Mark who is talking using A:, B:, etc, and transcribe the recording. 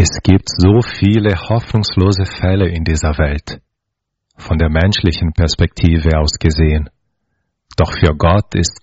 A: Es gibt so viele hoffnungslose Fälle in dieser Welt, von der menschlichen Perspektive aus gesehen. Doch für Gott ist